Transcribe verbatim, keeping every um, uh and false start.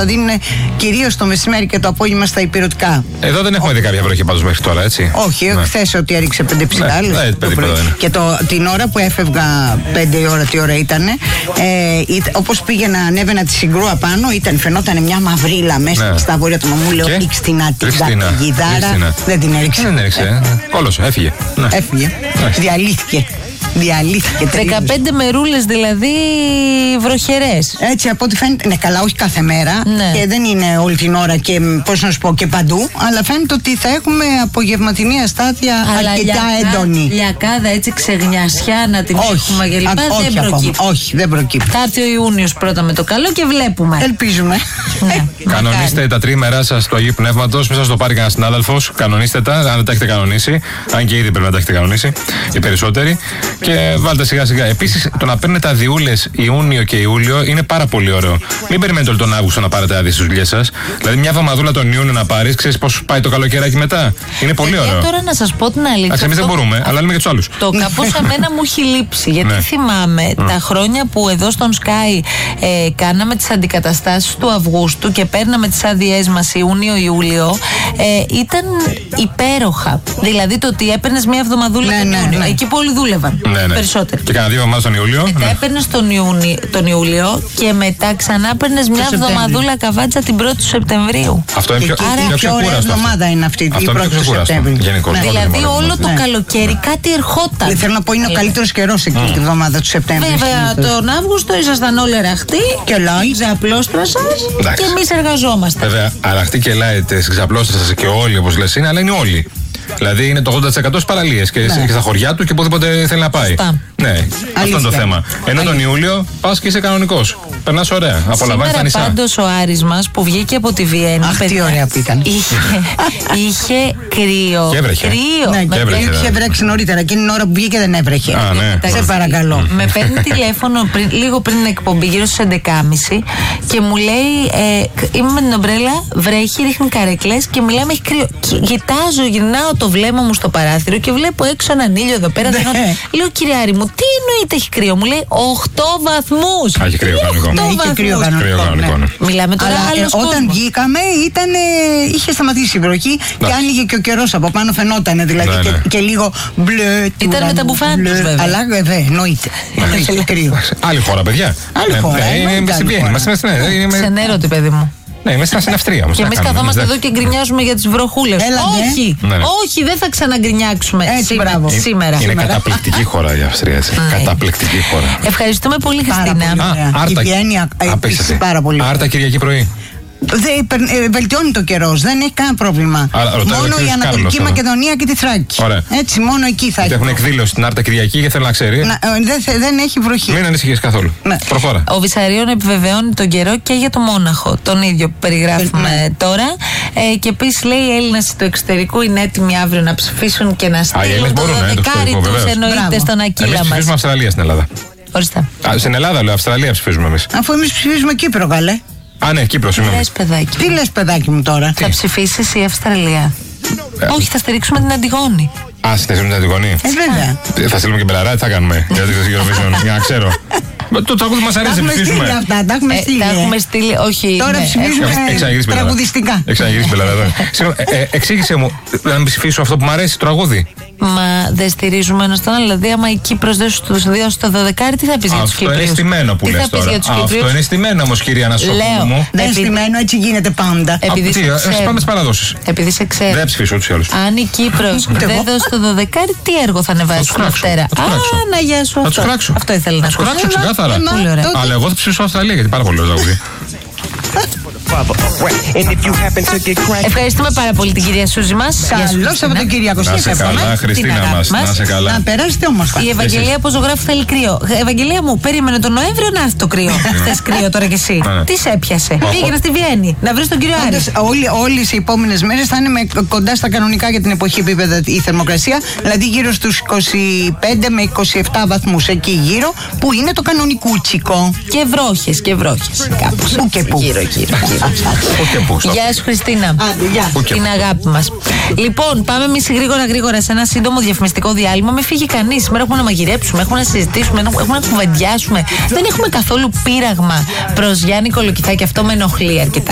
θα δίνουν κυρίως το μεσημέρι και το απόγευμα στα υπηρετικά. Εδώ δεν έχουμε δει κάποια βροχή πάντως μέχρι τώρα, έτσι. Όχι, ναι. Χθες ότι έριξε πέντε ψηλάλες. Ναι, ναι, και το, την ώρα που έφευγα, πέντε η ώρα, τι ώρα ήταν, ε, όπως πήγαινα, ανέβαινα τη Συγκρού απάνω, ήταν, φαινόταν μια μαυρίλα μέσα, ναι, στα βόρεια του νομού. Λέω, ρίξτηνα την καταιγιδάρα. Δεν την έριξε. Δεν έριξε. Κόλωσε, έφυγε. Έφυγε. Διαλύθηκε. Διαλύθηκε. δεκαπέντε μερούλες δηλαδή βροχερές. Έτσι από ό,τι φαίνεται. Ναι, καλά, όχι κάθε μέρα. Ναι. Και δεν είναι όλη την ώρα και πώς να σου πω και παντού. Αλλά φαίνεται ότι θα έχουμε απογευματινή αστάθεια αρκετά έντονη. Λιακάδα έτσι ξεγνιασιά να την όχι, έχουμε για λοιπά. Όχι, δεν προκύπτει. Όχι, δεν προκύπτει. Θα έρθει ο Ιούνιος πρώτα με το καλό και βλέπουμε. Ελπίζουμε. Ναι. Κανονίστε τα τρίμερά σας του Αγίου Πνεύματος. Μην σας το πάρει κανένα συνάδελφος. Κανονίστε τα, αν δεν τα έχετε κανονίσει. Αν και ήδη πρέπει να τα έχετε κανονίσει. Οι περισσότεροι. Και βάλτε σιγά σιγά. Επίσης, το να παίρνετε αδειούλες Ιούνιο και Ιούλιο είναι πάρα πολύ ωραίο. Μην περιμένετε όλο τον Αύγουστο να πάρετε άδειες στις δουλειές σας. Δηλαδή, μια εβδομαδούλα τον Ιούνιο να πάρεις, ξέρεις πώς πάει το καλοκαιράκι μετά. Είναι πολύ ωραίο. Και τώρα να σας πω την αλήθεια. Εμείς δεν μπορούμε, αλλά λέμε για τους άλλους. Το κάπως εμένα μου έχει λείψει. Γιατί ναι. θυμάμαι mm. τα χρόνια που εδώ στον Sky ε, κάναμε τις αντικαταστάσεις του Αυγούστου και παίρναμε τις άδειές μας Ιούνιο-Ιούλιο, ε, ήταν υπέροχα. Δηλαδή το ότι έπαιρνες μια εβδομαδούλα ναι, τον ναι, Ιούνιο. ναι. Εκεί που όλοι δούλευαν. Ναι, ναι. Περισσότερο. Και κάνα δύο εβδομάδες τον Ιούλιο. Μετά ναι. έπαιρνες τον, Ιούνι, τον Ιούλιο και μετά ξανά παίρνες μια εβδομαδούλα καβάτσα την πρώτη του Σεπτεμβρίου. Αυτό είναι πιο, Άρα πιο, πιο ωραία εβδομάδα είναι αυτή η πρώτη του Σεπτεμβρίου. Ναι. Δηλαδή όλο το ναι. καλοκαίρι κάτι ερχόταν. Δεν θέλω να πω, είναι ο καλύτερος καιρός εκείνη mm. τη εβδομάδα του Σεπτεμβρίου. Βέβαια τον Αύγουστο ήσασταν όλοι εραχτοί. Και λάι. Ξαπλώστρα σας. Και εμείς εργαζόμαστε. Βέβαια, αραχτοί και λάιτες, ξαπλώστρα σας και όλοι όπως λες είναι, αλλά είναι όλοι. Δηλαδή είναι το ογδόντα τοις εκατό στις παραλίες και, ναι. και στα χωριά του και οπουδήποτε θέλει να πάει. Στα. Ναι, αλήθεια. Αυτό είναι το θέμα. Ενώ τον Ιούλιο πας και είσαι κανονικός. Περνάς ωραία. Απολαμβάνεις τα νησιά. Πάντως ο Άρης μας που βγήκε από τη Βιέννη. Αχ, τι ωραία που ήταν. Είχε, είχε κρύο. Και έβρεχε. Κρύο. Ναι, και έβρεχε, είχε βρέξει νωρίτερα. Εκείνη την ώρα που βγήκε δεν έβρεχε. Α, ναι. Σε παρακαλώ. Με παίρνει τηλέφωνο πριν, λίγο πριν την εκπομπή, γύρω στις έντεκα και μισή και μου λέει: ε, είμαι με την ομπρέλα, βρέχει, ρίχνει καρέκλες και μιλάμε, έχει κρύο. Κοιτάζω, γυρνάω το βλέμμα μου στο παράθυρο και βλέπω έξω έναν ήλιο εδώ πέρα. Λέω, κύριε Άρη μου, τι εννοείται έχει κρύο? Μου λέει οκτώ βαθμούς. Α, έχει κρύο κανονικό. Ναι, είχε κρύο κανονικό. Ναι. Μιλάμε τώρα. Αλλά ε, όταν βγήκαμε ήταν, ε, είχε σταματήσει η βροχή ναι. και άνοιγε και ο καιρός από πάνω, φαινόταν δηλαδή ναι, ναι. Και, και λίγο μπλε. Ήταν με τα μπουφάν τους βέβαια. Αλλά βέβαια εννοείται. Εννοείται κρύο. Άλλη χώρα, παιδιά. Άλλη χώρα. Ξενέρωτη, παιδί μου. Ναι, είμαστε στην Αυστρία όμως. Και εμείς καθόμαστε εδώ και γκρινιάζουμε για τις βροχούλες. Όχι, ναι, ναι. όχι, δεν θα ξαναγκρινιάξουμε σήμερα. σήμερα. Είναι σήμερα. Καταπληκτική χώρα η Αυστρία. Έτσι. Ναι. Καταπληκτική χώρα. Ευχαριστούμε πολύ, Χριστίνα. Άρτα, πάρα πολύ. Άρτα Κυριακή πρωί. Δεν, ε, βελτιώνει το καιρός, δεν έχει κανένα πρόβλημα. Άρα, μόνο η Ανατολική Κάρλος, Μακεδονία και τη Θράκη. Ωραία. Έτσι, μόνο εκεί θα έχει. Έχουν εκδήλωση στην Άρτα Κυριακή και θέλω να ξέρει. Να, ε, δεν, δεν έχει βροχή. Μην ανησυχείς καθόλου. Ναι. Προχώρα. Ο Βυσαρίων επιβεβαιώνει τον καιρό και για το Μόναχο. Τον ίδιο που περιγράφουμε ναι. τώρα. Ε, και επίσης λέει οι Έλληνες του εξωτερικού είναι έτοιμοι αύριο να ψηφίσουν και να στείλουν το δεκάρι τους εννοείται στον Ακύλα μας. Ψηφίζουμε Αυστραλία στην Ελλάδα. Ορίστε. Στην Ελλάδα λέω, Αυστραλία ψηφίζουμε εμείς. Αφού εμείς ψηφίζουμε Κύπρο, καλέ. Α, ναι, Κύπρο, συγγνώμη. Τι λες, παιδάκι. Τι λες, παιδάκι μου τώρα. Θα ψηφίσεις η Αυστραλία. Ε, Όχι, θα στηρίξουμε την Αντιγόνη. Α, στηρίξουμε την Αντιγόνη. Ε, βέβαια. Θα στείλουμε και μπελαρά, τι θα κάνουμε για το Eurovision, για να ξέρω. Το τραγούδι μας αρέσει, ψηφίζουμε. Αυτά, τα έχουμε στείλει. Τα έχουμε στείλει, όχι. Τώρα ψηφίζουμε τραγουδιστικά. Έχει ξαναγυρίσει μπελαρά. Εξήγησε μου, να ψηφίσω αυτό που μου αρέσει, το τραγούδι. Μα δεν στηρίζουμε ένα τον άλλο. Δηλαδή, άμα η Κύπρος δεν σου δώσει το δωδεκάρι, τι θα πεις για τους Κύπριους? Αυτό είναι στημένο που λες τώρα. Αυτό είναι στημένο όμως, κυρία Ανασόπουλου μου. Δεν είναι στημένο, έτσι γίνεται πάντα. Επειδή σε ξέρω. Πάμε τις παραδόσεις. Επειδή σε ξέρω. Δεν ψηφίσω ούτως ή άλλως. Αν η Κύπρος δεν δώσει το δωδεκάρι, τι έργο θα ανεβάσει στην Δευτέρα? Α, να γεια σου αυτό. Αυτό ήθελα να πω. Θα τους κράξω ξεκάθαρα. Αλλά εγώ θα ψηφίσω Αυστραλία γιατί πάρα πολύ ωραίο τραγούδι. Ευχαριστούμε πάρα πολύ την κυρία Σούζη μας. Καλό Σαββατοκύριακο. Να σε καλά, Χριστίνα μας. Να σε καλά. Να περάσετε όμορφα. Η Ευαγγελία που ζωγράφει θέλει κρύο. Ευαγγελία μου, περίμενε τον Νοέμβριο να έρθει το κρύο. Χθες κρύο τώρα κι εσύ. Τι σε έπιασε? Πήγαινε στη Βιέννη να βρει τον κύριο Άρη. Όλες οι επόμενες μέρες θα είναι κοντά στα κανονικά για την εποχή επίπεδα η θερμοκρασία. Δηλαδή γύρω στους είκοσι πέντε με είκοσι επτά βαθμούς εκεί γύρω που είναι το κανονικούτσικο. Και βρόχες και βρόχες. Κάπως. Πού και πού. Γύρω, γύρω. Γεια σου, Χριστίνα. Άντε, την αγάπη μας. Λοιπόν, πάμε εμείς γρήγορα γρήγορα σε ένα σύντομο διαφημιστικό διάλειμμα. Μην φύγει κανείς. Σήμερα έχουμε να μαγειρέψουμε, έχουμε να συζητήσουμε, έχουμε να κουβεντιάσουμε. Δεν έχουμε καθόλου πείραγμα προς Γιάννη Κολοκυθάκη. Αυτό με ενοχλεί αρκετά.